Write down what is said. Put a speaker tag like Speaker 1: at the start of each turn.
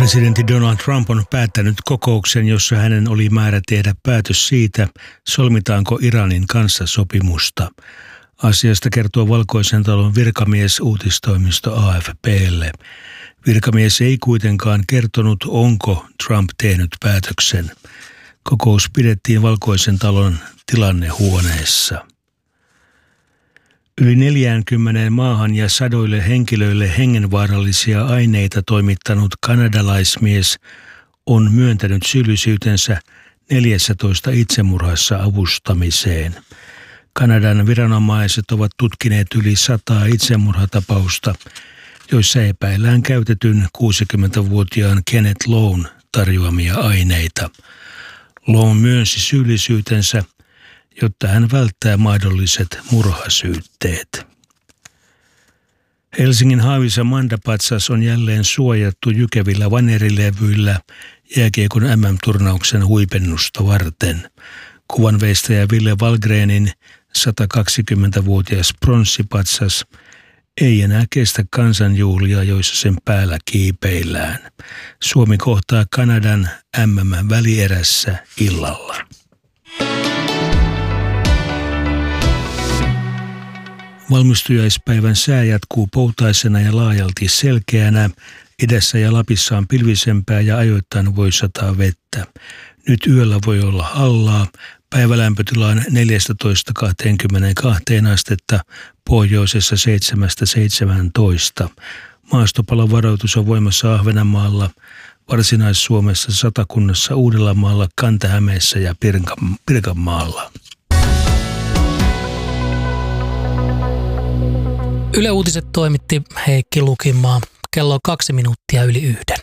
Speaker 1: Presidentti Donald Trump on päättänyt kokouksen, jossa hänen oli määrä tehdä päätös siitä, solmitaanko Iranin kanssa sopimusta. Asiasta kertoo Valkoisen talon virkamies uutistoimisto AFP:lle. Virkamies ei kuitenkaan kertonut, onko Trump tehnyt päätöksen. Kokous pidettiin Valkoisen talon tilannehuoneessa. Yli 40 maahan ja sadoille henkilöille hengenvaarallisia aineita toimittanut kanadalaismies on myöntänyt syyllisyytensä 14 itsemurhassa avustamiseen. Kanadan viranomaiset ovat tutkineet yli 100 itsemurhatapausta, joissa epäillään käytetyn 60-vuotiaan Kenneth Lowen tarjoamia aineita. Lowen myönsi syyllisyytensä, jotta hän välttää mahdolliset murhasyytteet. Helsingin Haavisa Mandapatsas on jälleen suojattu jykevillä vanerilevyillä jääkiekon MM-turnauksen huipennusta varten. Kuvanveistäjä Ville Wahlgrenin 120-vuotias pronssipatsas ei enää kestä kansanjuhlia, joissa sen päällä kiipeillään. Suomi kohtaa Kanadan MM-välierässä illalla. Valmistujaispäivän sää jatkuu poutaisena ja laajalti selkeänä. Idässä ja Lapissa on pilvisempää ja ajoittain voi sataa vettä. Nyt yöllä voi olla hallaa. Päivälämpötila on 14-22 astetta, pohjoisessa 7-17. Maastopalovaroitus on voimassa Ahvenanmaalla, Varsinais-Suomessa, Satakunnassa, Uudellamaalla, Kanta-Hämeessä ja Pirkanmaalla.
Speaker 2: Yle Uutiset toimitti Heikki Lukinmaa. Kello on 2 minuuttia yli 1.